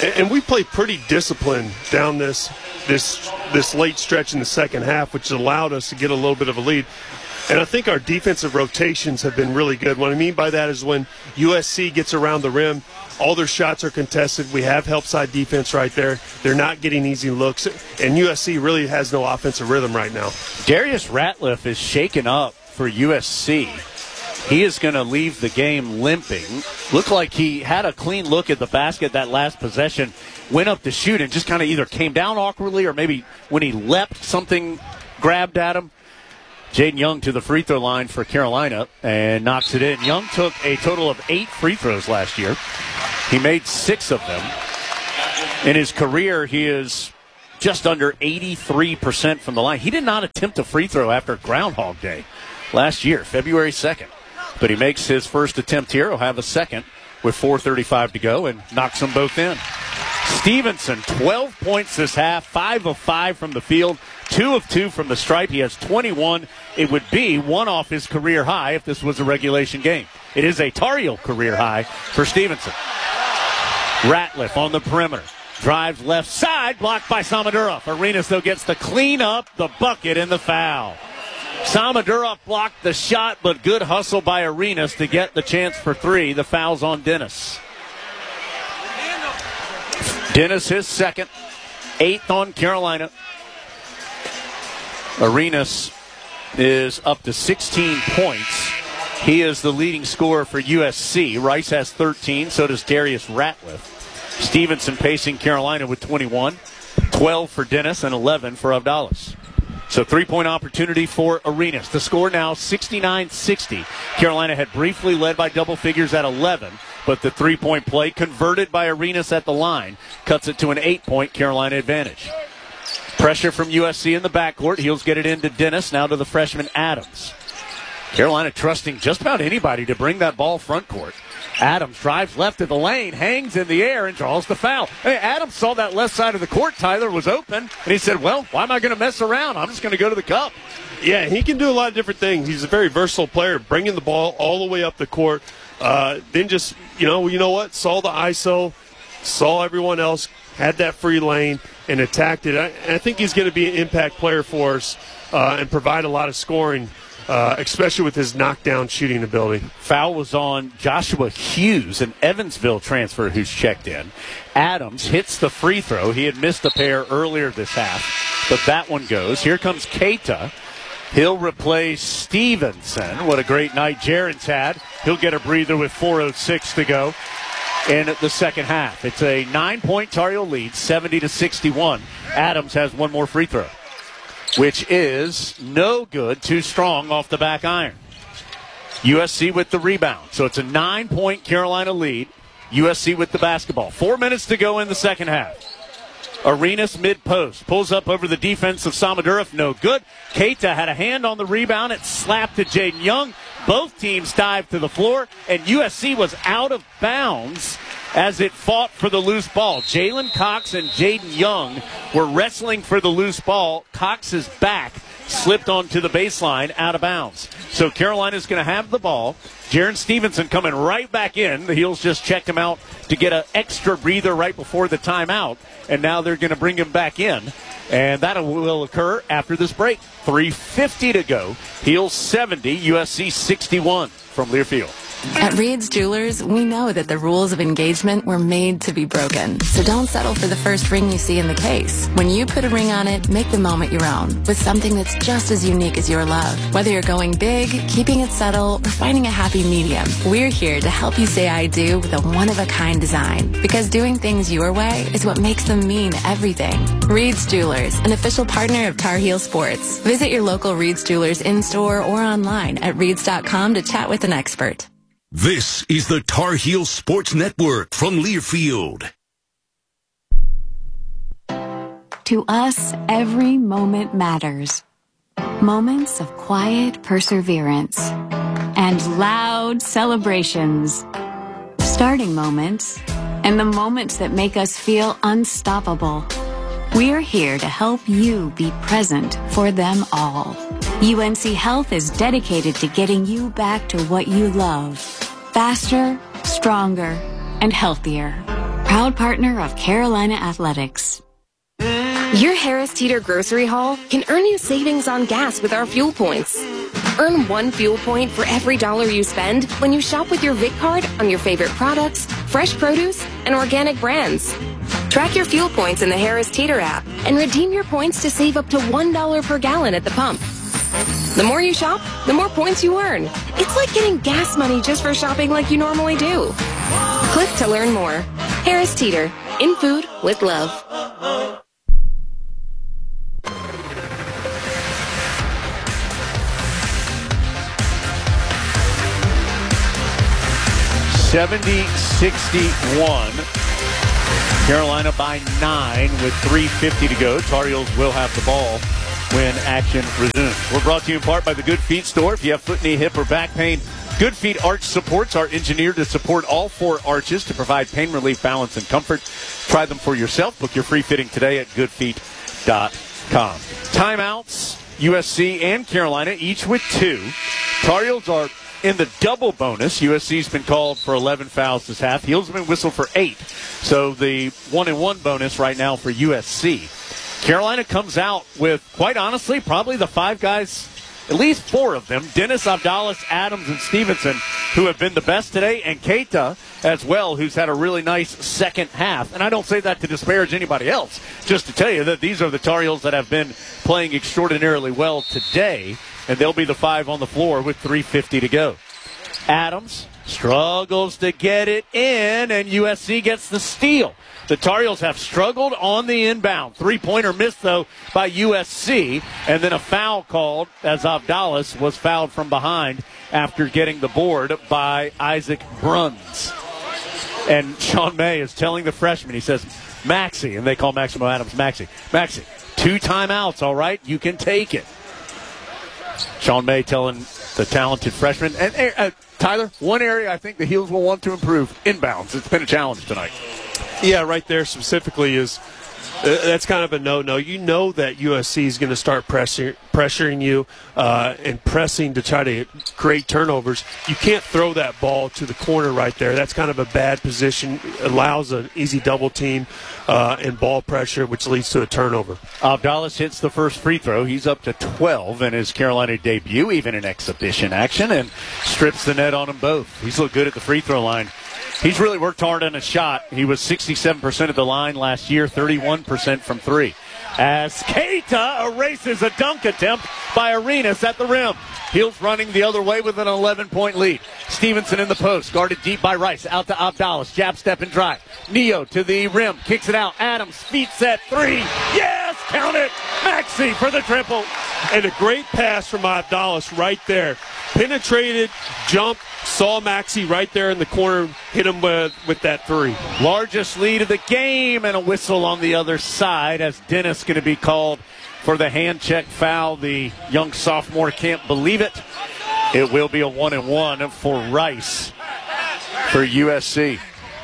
And we played pretty disciplined down this late stretch in the second half, which allowed us to get a little bit of a lead. And I think our defensive rotations have been really good. What I mean by that is when USC gets around the rim, all their shots are contested. We have help side defense right there. They're not getting easy looks. And USC really has no offensive rhythm right now. Darius Ratliff is shaken up for USC. He is going to leave the game limping. Looked like he had a clean look at the basket that last possession, went up to shoot and just kind of either came down awkwardly or maybe when he leapt, something grabbed at him. Jaden Young to the free throw line for Carolina and knocks it in. Young took a total of 8 free throws last year. He made 6 of them. In his career, he is just under 83% from the line. He did not attempt a free throw after Groundhog Day last year, February 2nd. But he makes his first attempt here. He'll have a second with 4:35 to go and knocks them both in. Stevenson, 12 points this half, 5 of 5 from the field, 2 of 2 from the stripe. He has 21. It would be 1 off his career high if this was a regulation game. It is a Tar Heel career high for Stevenson. Ratliff on the perimeter. Drives left side, blocked by Samadurov. Arenas, though, gets the clean up, the bucket, and the foul. Samadurov blocked the shot, but good hustle by Arenas to get the chance for 3. The foul's on Dennis. Dennis, his second. 8th on Carolina. Arenas is up to 16 points. He is the leading scorer for USC. Rice has 13, so does Darius Ratliff. Stevenson pacing Carolina with 21. 12 for Dennis and 11 for Abdallas. So 3-point opportunity for Arenas. The score now 69-60. Carolina had briefly led by double figures at 11, but the 3-point play converted by Arenas at the line cuts it to an 8-point Carolina advantage. Pressure from USC in the backcourt. Heels get it into Dennis, now to the freshman Adams. Carolina trusting just about anybody to bring that ball front court. Adams drives left of the lane, hangs in the air, and draws the foul. Hey, Adams saw that left side of the court. Tyler was open, and he said, well, why am I going to mess around? I'm just going to go to the cup. Yeah, he can do a lot of different things. He's a very versatile player, bringing the ball all the way up the court. Then just, you know what, saw the ISO, saw everyone else, had that free lane, and attacked it. I think he's going to be an impact player for us and provide a lot of scoring, especially with his knockdown shooting ability. Foul was on Joshua Hughes, an Evansville transfer who's checked in. Adams hits the free throw. He had missed a pair earlier this half, but that one goes. Here comes Keita. He'll replace Stevenson. What a great night Jaren's had. He'll get a breather with 4:06 to go in the second half. It's a 9-point Tar Heel lead, 70-61. Adams has one more free throw, which is no good, too strong off the back iron. USC with the rebound. So it's a 9-point Carolina lead. USC with the basketball. 4 minutes to go in the second half. Arenas mid-post. Pulls up over the defense of Samadurov. No good. Keita had a hand on the rebound. It slapped to Jaden Young. Both teams dived to the floor, and USC was out of bounds as it fought for the loose ball. Jalen Cox and Jaden Young were wrestling for the loose ball. Cox's back slipped onto the baseline, out of bounds. So Carolina's going to have the ball. Jaren Stevenson coming right back in. The Heels just checked him out to get an extra breather right before the timeout, and now they're going to bring him back in. And that will occur after this break. 3:50 to go. Heels 70, USC 61 from Learfield. At Reed's Jewelers, we know that the rules of engagement were made to be broken. So don't settle for the first ring you see in the case. When you put a ring on it, make the moment your own with something that's just as unique as your love. Whether you're going big, keeping it subtle, or finding a happy medium, we're here to help you say I do with a one-of-a-kind design. Because doing things your way is what makes them mean everything. Reed's Jewelers, an official partner of Tar Heel Sports. Visit your local Reed's Jewelers in-store or online at reeds.com to chat with an expert. This is the Tar Heel Sports Network from Learfield. To us, every moment matters. Moments of quiet perseverance and loud celebrations. Starting moments and the moments that make us feel unstoppable. We're here to help you be present for them all. UNC Health is dedicated to getting you back to what you love. Faster, stronger, and healthier. proud partner of Carolina Athletics. Your Harris Teeter grocery haul can earn you savings on gas with our fuel points. Earn 1 fuel point for every $1 you spend when you shop with your Vic card on your favorite products, fresh produce, and organic brands. Track your fuel points in the Harris Teeter app and redeem your points to save up to $1 per gallon at the pump. The more you shop, the more points you earn. It's like getting gas money just for shopping like you normally do. Click to learn more. Harris Teeter, in food with love. Carolina by 9 with 3:50 to go. Tar Heels will have the ball when action resumes. We're brought to you in part by the Good Feet store. If you have foot, knee, hip, or back pain, Good Feet Arch Supports are engineered to support all 4 arches to provide pain relief, balance, and comfort. Try them for yourself. Book your free fitting today at goodfeet.com. Timeouts, USC and Carolina, each with 2. Tar Heels are in the double bonus. USC's been called for 11 fouls this half. Heels have been whistled for 8. So the 1-and-1 bonus right now for USC. Carolina comes out with, quite honestly, probably the 5 guys, at least 4 of them, Dennis, Abdallas, Adams, and Stevenson, who have been the best today, and Keita as well, who's had a really nice second half. And I don't say that to disparage anybody else, just to tell you that these are the Tar Heels that have been playing extraordinarily well today, and they'll be the 5 on the floor with 3:50 to go. Adams struggles to get it in, and USC gets the steal. The Tar Heels have struggled on the inbound. 3-pointer missed, though, by USC, and then a foul called as Abdallas was fouled from behind after getting the board by Isaac Bruns. And Sean May is telling the freshman, he says, Maxie, and they call Maximo Adams Maxie. Maxie, 2 timeouts, all right? You can take it. Sean May telling the talented freshman. And Tyler, one area I think the Heels will want to improve, inbounds. It's been a challenge tonight. Yeah, right there specifically is that's kind of a no-no. You know that USC is going to start pressuring you and pressing to try to create turnovers. You can't throw that ball to the corner right there. That's kind of a bad position. It allows an easy double team and ball pressure, which leads to a turnover. Abdallas hits the first free throw. He's up to 12 in his Carolina debut, even in exhibition action, and strips the net on them both. He's looked good at the free throw line. He's really worked hard on a shot. He was 67% of the line last year, 31% from 3. As Keita erases a dunk attempt by Arenas at the rim. Heels running the other way with an 11-point lead. Stevenson in the post, guarded deep by Rice. Out to Abdallas, jab, step, and drive. Neo to the rim, kicks it out. Adams, feet set, 3. Yes, count it. Maxey for the triple. And a great pass from Abdallas right there. Penetrated, jumped, saw Maxey right there in the corner, hit him with that 3. Largest lead of the game, and a whistle on the other side as Dennis going to be called for the hand check foul. The young sophomore can't believe it. It will be a 1-and-1 for Rice for USC.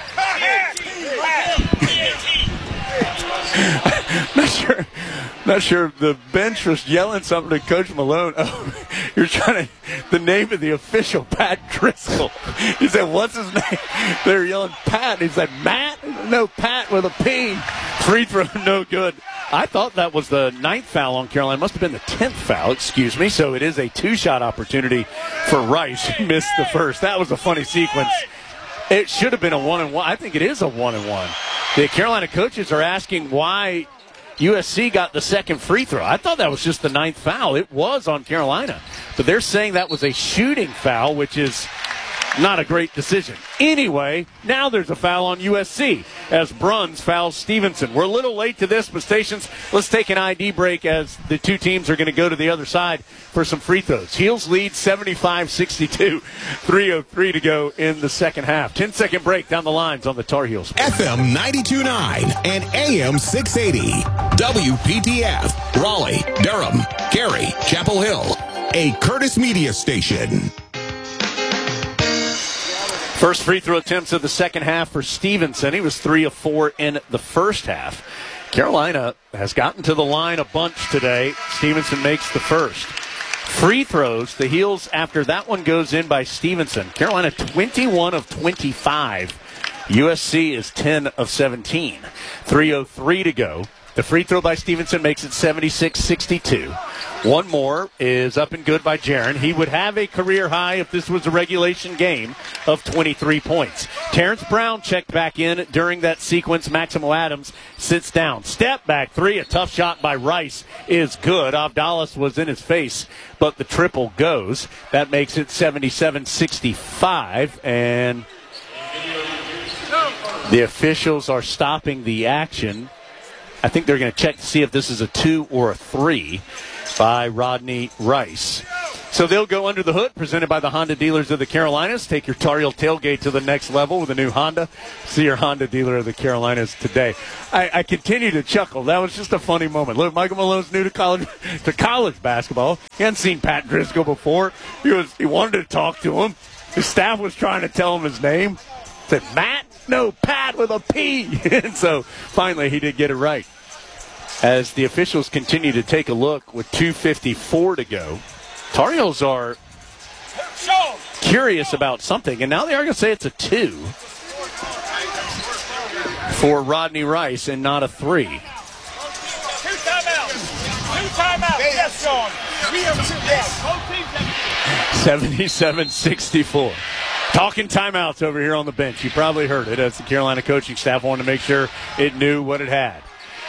Not sure if the bench was yelling something to Coach Malone. Oh, you're trying to, the name of the official, Pat Driscoll. He said, what's his name? They're yelling Pat. He said, Matt? No, Pat with a P. Free throw, no good. I thought that was the 9th foul on Carolina. Must have been the 10th foul, excuse me. So it is a 2-shot opportunity for Rice. He missed the first. That was a funny sequence. It should have been a 1-and-1. I think it is a 1-and-1. The Carolina coaches are asking why USC got the second free throw. I thought that was just the 9th foul. It was on Carolina. But they're saying that was a shooting foul, which is not a great decision. Anyway, now there's a foul on USC as Bruns fouls Stevenson. We're a little late to this, but stations, let's take an ID break as the 2 teams are going to go to the other side for some free throws. Heels lead 75-62. 3:03 to go in the second half. 10-second break down the lines on the Tar Heels. FM 92.9 and AM 680. WPTF. Raleigh, Durham, Cary, Chapel Hill. A Curtis Media station. First free throw attempts of the second half for Stevenson. He was 3 of 4 in the first half. Carolina has gotten to the line a bunch today. Stevenson makes the first. Free throws, the Heels, after that one goes in by Stevenson. Carolina 21 of 25 USC is 10 of 17. 3:03 to go. The free throw by Stevenson makes it 76-62. One more is up and good by Jaron. He would have a career high if this was a regulation game of 23 points. Terrence Brown checked back in during that sequence. Maximo Adams sits down. Step back three. A tough shot by Rice is good. Abdallas was in his face, but the triple goes. That makes it 77-65. And the officials are stopping the action. I think they're going to check to see if this is a 2 or a 3 by Rodney Rice. So they'll go under the hood, presented by the Honda dealers of the Carolinas. Take your Tar Heel tailgate to the next level with a new Honda. See your Honda dealer of the Carolinas today. I continue to chuckle. That was just a funny moment. Look, Michael Malone's new to college basketball. He hadn't seen Pat Driscoll before. He wanted to talk to him. His staff was trying to tell him his name. Said, Matt? No, Pat with a P. And so finally he did get it right. As the officials continue to take a look with 2:54 to go, Tar Heels are curious about something, and now they are going to say it's a 2 for Rodney Rice and not a 3. 2 timeouts. 2 timeouts. Yes, Sean. 77-64. Talking timeouts over here on the bench. You probably heard it as the Carolina coaching staff wanted to make sure it knew what it had.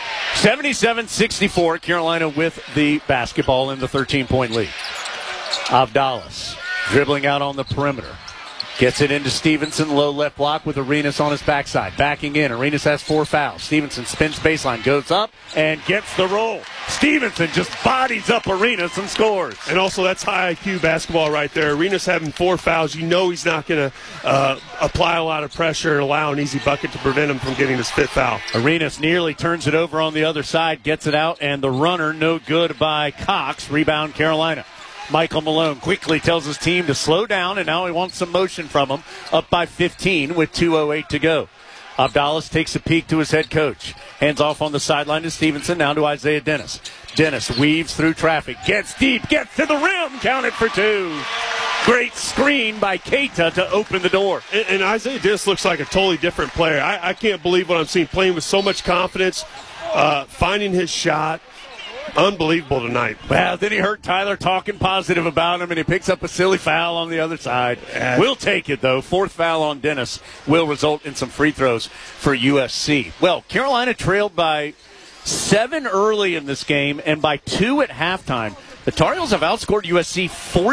77-64, Carolina with the basketball in the 13-point lead. Abdallas dribbling out on the perimeter. Gets it into Stevenson, low left block with Arenas on his backside. Backing in, Arenas has 4 fouls. Stevenson spins baseline, goes up, and gets the roll. Stevenson just bodies up Arenas and scores. And also, that's high IQ basketball right there. Arenas having 4 fouls. You know he's not going to apply a lot of pressure and allow an easy bucket to prevent him from getting his 5th foul. Arenas nearly turns it over on the other side, gets it out, and the runner no good by Cox. Rebound Carolina. Michael Malone quickly tells his team to slow down, and now he wants some motion from him. Up by 15 with 2:08 to go. Abdallas takes a peek to his head coach. Hands off on the sideline to Stevenson, now to Isaiah Dennis. Dennis weaves through traffic, gets deep, gets to the rim, counted for 2. Great screen by Keita to open the door. And Isaiah Dennis looks like a totally different player. I can't believe what I'm seeing, playing with so much confidence, finding his shot. Unbelievable tonight. Well, then he heard Tyler talking positive about him, and he picks up a silly foul on the other side. We'll take it, though. 4th foul on Dennis will result in some free throws for USC. Well, Carolina trailed by 7 early in this game and by 2 at halftime. The Tar Heels have outscored USC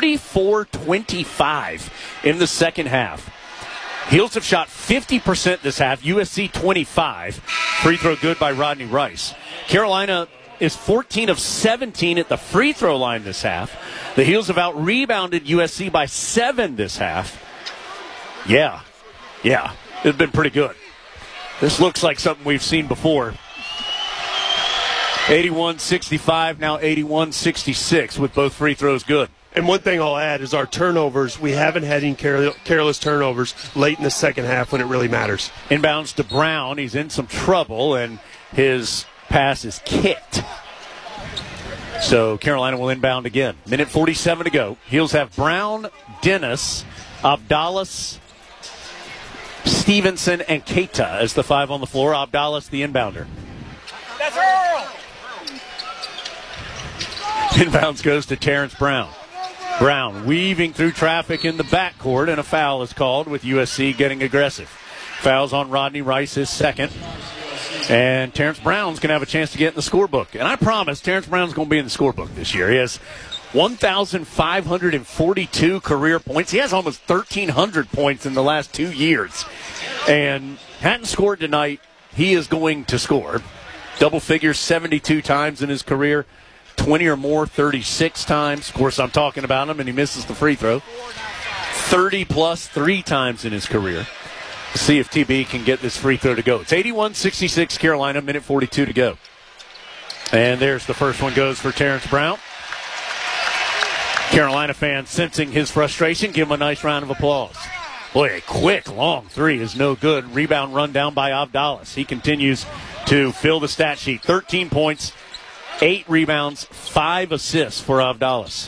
44-25 in the second half. Heels have shot 50% this half, USC 25. Free throw good by Rodney Rice. Carolina is 14 of 17 at the free throw line this half. The Heels have out-rebounded USC by 7 this half. Yeah, it's been pretty good. This looks like something we've seen before. 81-65, now 81-66 with both free throws good. And one thing I'll add is our turnovers. We haven't had any careless turnovers late in the second half when it really matters. Inbounds to Brown. He's in some trouble, and his pass is kicked. So Carolina will inbound again. Minute 47 to go. Heels have Brown, Dennis, Abdallas, Stevenson, and Keita as the 5 on the floor. Abdallas, the inbounder. That's Earl. Inbounds goes to Terrence Brown. Brown weaving through traffic in the backcourt, and a foul is called with USC getting aggressive. Fouls on Rodney Rice, his 2nd. And Terrence Brown's going to have a chance to get in the scorebook. And I promise Terrence Brown's going to be in the scorebook this year. He has 1,542 career points. He has almost 1,300 points in the last 2 years. And hadn't scored tonight. He is going to score. Double figures 72 times in his career. 20 or more 36 times. Of course, I'm talking about him, and he misses the free throw. 30-plus 3 times in his career. See if TB can get this free throw to go. It's 81-66 Carolina, minute 42 to go. And there's the first one goes for Terrence Brown. Carolina fans sensing his frustration, give him a nice round of applause. Boy, a quick, long 3 is no good. Rebound run down by Abdallas. He continues to fill the stat sheet. 13 points, 8 rebounds, 5 assists for Abdallas.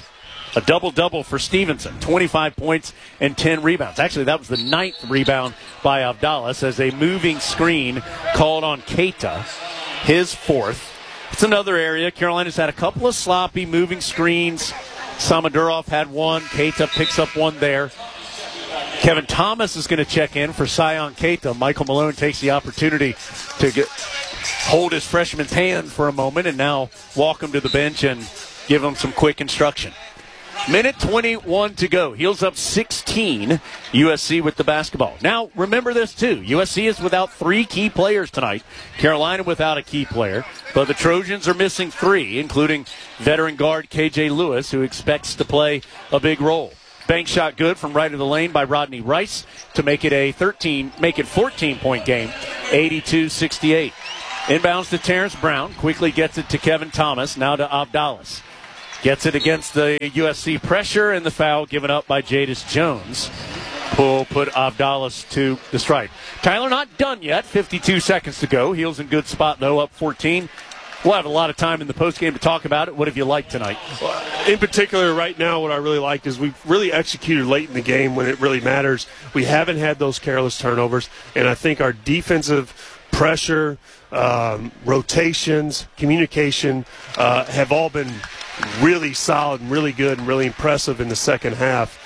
A double-double for Stevenson, 25 points and 10 rebounds. Actually, that was the 9th rebound by Avdalas as a moving screen called on Keita, his 4th. It's another area. Carolina's had a couple of sloppy moving screens. Samadurov had one. Keita picks up one there. Kevin Thomas is going to check in for Sion Keita. Michael Malone takes the opportunity to hold his freshman's hand for a moment and now walk him to the bench and give him some quick instruction. Minute 21 to go. Heels up 16. USC with the basketball. Now, remember this, too. USC is without 3 key players tonight. Carolina without a key player. But the Trojans are missing 3, including veteran guard K.J. Lewis, who expects to play a big role. Bank shot good from right of the lane by Rodney Rice to make it a 14-point game, 82-68. Inbounds to Terrence Brown. Quickly gets it to Kevin Thomas. Now to Avdalas. Gets it against the USC pressure, and the foul given up by Jadis Jones will put Avdalas to the strike. Tyler not done yet. 52 seconds to go. Heels in good spot, though, up 14. We'll have a lot of time in the postgame to talk about it. What have you liked tonight? In particular, right now, what I really like is we've really executed late in the game when it really matters. We haven't had those careless turnovers, and I think our defensive pressure, rotations, communication have all been really solid and really good and really impressive in the second half.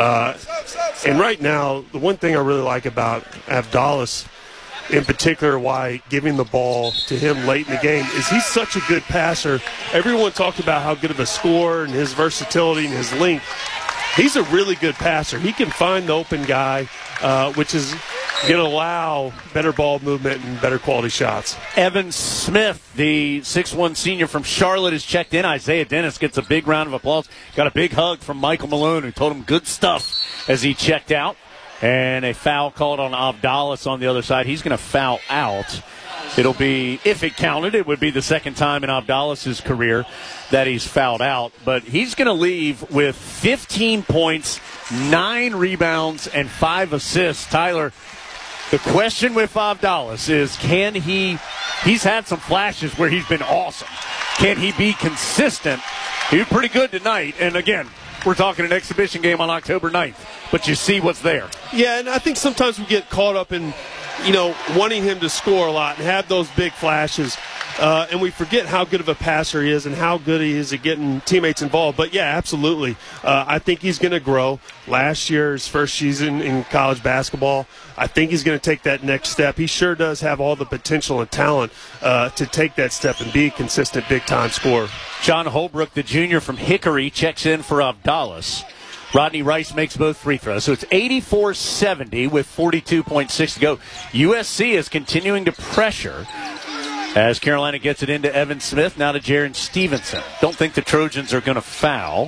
And right now, the one thing I really like about Avdalas, in particular, why giving the ball to him late in the game, is he's such a good passer. Everyone talked about how good of a scorer and his versatility and his length. He's a really good passer. He can find the open guy, which is going to allow better ball movement and better quality shots. Evan Smith, the 6'1 senior from Charlotte, is checked in. Isaiah Dennis gets a big round of applause. Got a big hug from Michael Malone, who told him good stuff as he checked out. And a foul called on Avdalas on the other side. He's going to foul out. It'll be, if it counted, it would be the second time in Avdalas' career that he's fouled out. But he's going to leave with 15 points, 9 rebounds, and 5 assists. Tyler, the question with Avdalas is, can he's had some flashes where he's been awesome. Can he be consistent? He was pretty good tonight. And again, we're talking an exhibition game on October 9th, but you see what's there. Yeah, and I think sometimes we get caught up in, wanting him to score a lot and have those big flashes. And we forget how good of a passer he is and how good he is at getting teammates involved. But, yeah, absolutely. I think he's going to grow. Last year's first season in college basketball, I think he's going to take that next step. He sure does have all the potential and talent to take that step and be a consistent big-time scorer. John Holbrook, the junior from Hickory, checks in for Avdalas. Rodney Rice makes both free throws. So it's 84-70 with 42.6 to go. USC is continuing to pressure as Carolina gets it into Evan Smith, now to Jaron Stevenson. Don't think the Trojans are going to foul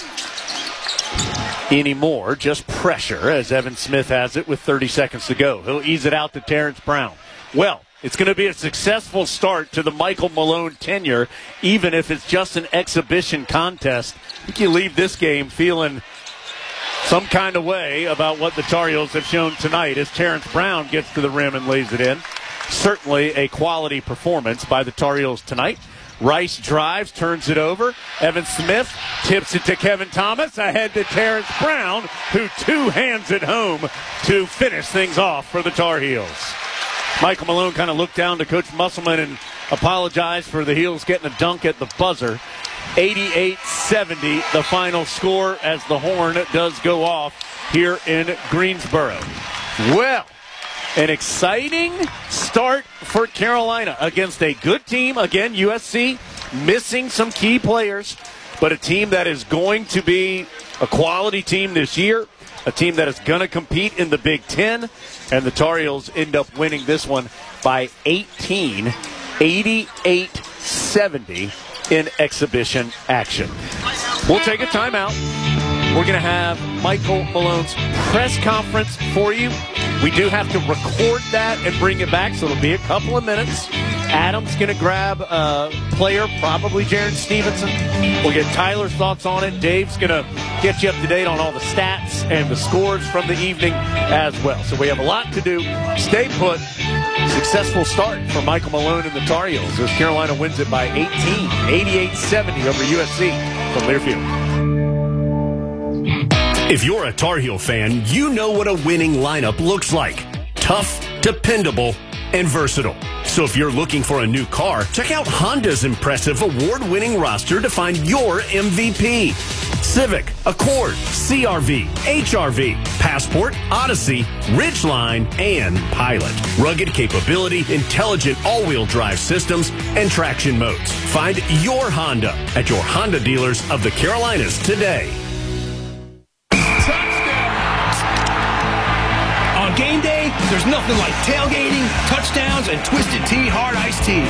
anymore, just pressure as Evan Smith has it with 30 seconds to go. He'll ease it out to Terrence Brown. Well, it's going to be a successful start to the Michael Malone tenure, even if it's just an exhibition contest. I think you leave this game feeling some kind of way about what the Tar Heels have shown tonight as Terrence Brown gets to the rim and lays it in. Certainly a quality performance by the Tar Heels tonight. Rice drives, turns it over. Evan Smith tips it to Kevin Thomas, ahead to Terrence Brown, who two-hands it home to finish things off for the Tar Heels. Michael Malone kind of looked down to Coach Musselman and apologized for the Heels getting a dunk at the buzzer. 88-70, the final score as the horn does go off here in Greensboro. Well, an exciting start for Carolina against a good team. Again, USC missing some key players, but a team that is going to be a quality team this year, a team that is going to compete in the Big Ten, and the Tar Heels end up winning this one by 18, 88-70 in exhibition action. We'll take a timeout. We're going to have Michael Malone's press conference for you. We do have to record that and bring it back, so it'll be a couple of minutes. Adam's going to grab a player, probably Jaron Stevenson. We'll get Tyler's thoughts on it. Dave's going to get you up to date on all the stats and the scores from the evening as well. So we have a lot to do. Stay put. Successful start for Michael Malone and the Tar Heels as Carolina wins it by 18, 88-70 over USC from Learfield. If you're a Tar Heel fan, you know what a winning lineup looks like. Tough, dependable, and versatile. So if you're looking for a new car, check out Honda's impressive award-winning roster to find your MVP. Civic, Accord, CR-V, HR-V, Passport, Odyssey, Ridgeline, and Pilot. Rugged capability, intelligent all-wheel drive systems, and traction modes. Find your Honda at your Honda dealers of the Carolinas today. On game day, there's nothing like tailgating, touchdowns, and Twisted Tea Hard Iced Tea.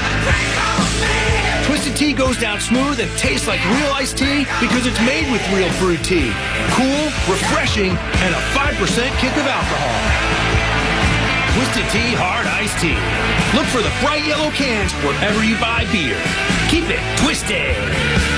Twisted Tea goes down smooth and tastes like real iced tea because it's made with real brewed tea. Cool, refreshing, and a 5% kick of alcohol. Twisted Tea Hard Iced Tea. Look for the bright yellow cans wherever you buy beer. Keep it twisted.